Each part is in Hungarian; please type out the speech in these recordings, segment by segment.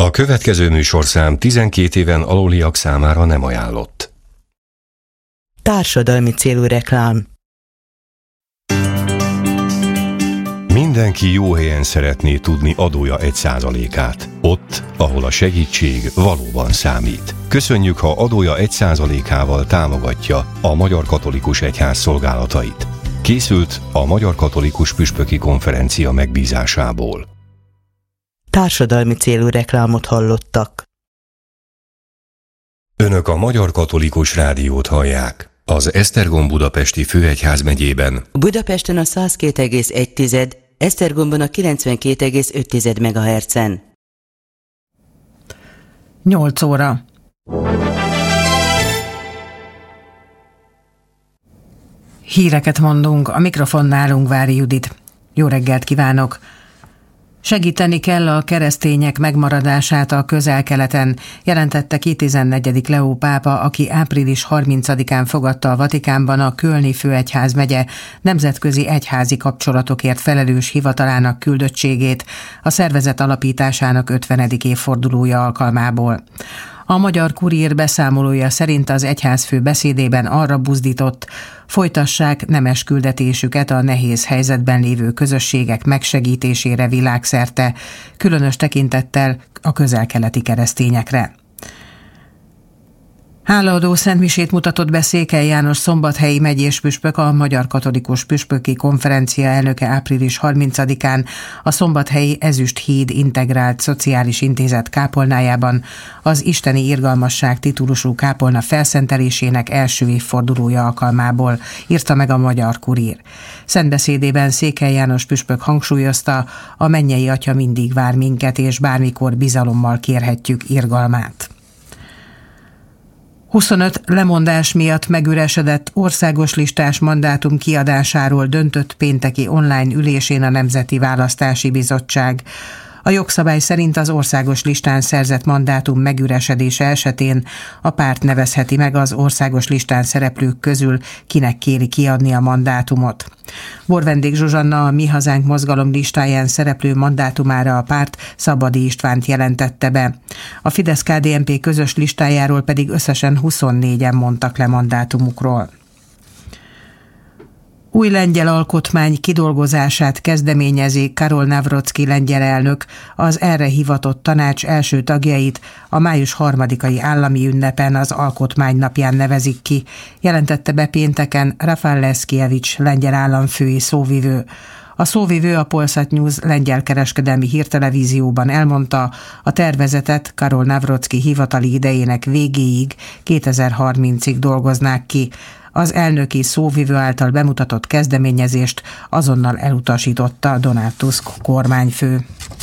A következő műsorszám 12 éven aluliak számára nem ajánlott. Társadalmi célú reklám. Mindenki jó helyen szeretné tudni adója 1%-át. Ott, ahol a segítség valóban számít. Köszönjük, ha adója 1%-ával támogatja a Magyar Katolikus Egyház szolgálatait. Készült a Magyar Katolikus Püspöki Konferencia megbízásából. Társadalmi célú reklámot hallottak. Önök a Magyar Katolikus Rádiót hallják. Az Esztergom budapesti főegyházmegyében. Budapesten a 102,1, Esztergomban a 92,5 MHz-en. 8 óra. Híreket mondunk, a mikrofonnál Ungvári Judit. Jó reggelt kívánok! Segíteni kell a keresztények megmaradását a Közel-Keleten, jelentette ki 14. Leó pápa, aki április 30-án fogadta a Vatikánban a Kölni főegyházmegye nemzetközi egyházi kapcsolatokért felelős hivatalának küldöttségét a szervezet alapításának 50. évfordulója alkalmából. A Magyar Kurír beszámolója szerint az egyházfő beszédében arra buzdított, folytassák nemes küldetésüket a nehéz helyzetben lévő közösségek megsegítésére világszerte, különös tekintettel a közel-keleti keresztényekre. Hálaadó szentmisét mutatott be Székely János szombathelyi megyés püspök, a Magyar Katolikus Püspöki Konferencia elnöke április 30-án a Szombathelyi Ezüst Híd Integrált Szociális Intézet kápolnájában az Isteni Irgalmasság titulusú kápolna felszentelésének első évfordulója alkalmából, írta meg a Magyar Kurír. Szentbeszédében Székely János püspök hangsúlyozta, a mennyei Atya mindig vár minket, és bármikor bizalommal kérhetjük irgalmát. 25 lemondás miatt megüresedett országos listás mandátum kiadásáról döntött pénteki online ülésén a Nemzeti Választási Bizottság. A jogszabály szerint az országos listán szerzett mandátum megüresedése esetén a párt nevezheti meg az országos listán szereplők közül, kinek kéri kiadni a mandátumot. Borvendék Zsuzsanna, a Mi Hazánk mozgalom listáján szereplő mandátumára a párt Szabadi Istvánt jelentette be. A Fidesz-KDNP közös listájáról pedig összesen 24-en mondtak le mandátumukról. Új lengyel alkotmány kidolgozását kezdeményezi Karol Nawrocki lengyel elnök, az erre hivatott tanács első tagjait a május 3-ai állami ünnepen, az Alkotmány napján nevezik ki, jelentette be pénteken Rafał Leszkiewicz lengyel államfői szóvivő. A szóvivő a Polsat News lengyel kereskedelmi hírtelevízióban elmondta, a tervezetet Karol Nawrocki hivatali idejének végéig, 2030-ig dolgoznák ki. Az elnöki szóvivő által bemutatott kezdeményezést azonnal elutasította Donald Tusk kormányfő.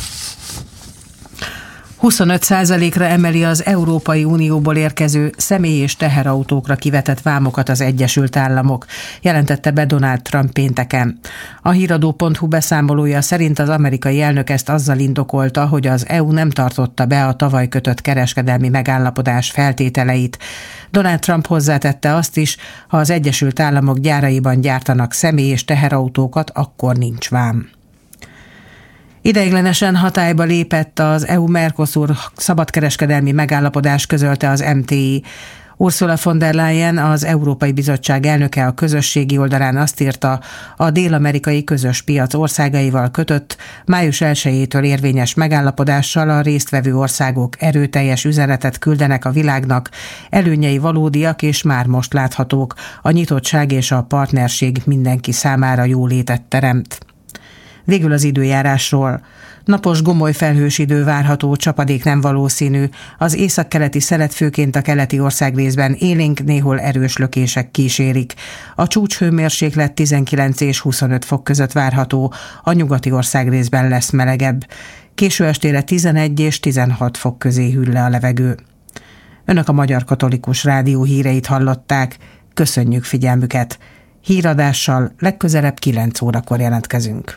25%-ra emeli az Európai Unióból érkező személy- és teherautókra kivetett vámokat az Egyesült Államok, jelentette be Donald Trump pénteken. A híradó.hu beszámolója szerint az amerikai elnök ezt azzal indokolta, hogy az EU nem tartotta be a tavaly kötött kereskedelmi megállapodás feltételeit. Donald Trump hozzátette azt is, ha az Egyesült Államok gyáraiban gyártanak személy- és teherautókat, akkor nincs vám. Ideiglenesen hatályba lépett az EU-Mercosur szabadkereskedelmi megállapodás, közölte az MTI. Ursula von der Leyen, az Európai Bizottság elnöke, a közösségi oldalán azt írta, a dél-amerikai közös piac országaival kötött május 1-től érvényes megállapodással a résztvevő országok erőteljes üzenetet küldenek a világnak, előnyei valódiak és már most láthatók, a nyitottság és a partnerség mindenki számára jólétet teremt. Végül az időjárásról. Napos, gomoly felhős idő várható, csapadék nem valószínű. Az északkeleti szelet főként a keleti országrészben élénk, néhol erős lökések kísérik. A csúcshőmérséklet 19 és 25 fok között várható, a nyugati országrészben lesz melegebb. Késő estére 11 és 16 fok közé hűl le a levegő. Önök a Magyar Katolikus Rádió híreit hallották. Köszönjük figyelmüket! Híradással legközelebb 9 órakor jelentkezünk.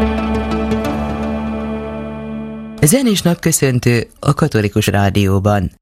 Zenés napköszöntő a Katolikus Rádióban.